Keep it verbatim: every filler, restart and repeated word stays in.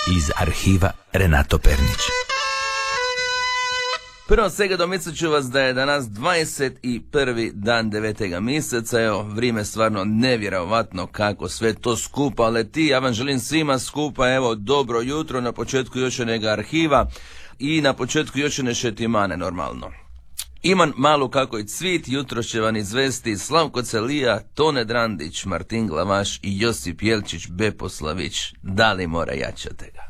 iz arhiva Renato Pernić. Prvo svega domislit ću vas da je danas dvadeset prvi dan devetega mjeseca, evo, vrijeme stvarno nevjerovatno kako sve to skupa leti. Ja vam želim svima skupa, evo, dobro jutro, na početku još jednega arhiva i na početku još jedne šetimane normalno. Iman Malu kako i cvit, jutro će vam izvesti Slavko Celija, Tone Drandić, Martin Glavaš i Josip Jelčić Beposlavić. Da li mora jačate ga?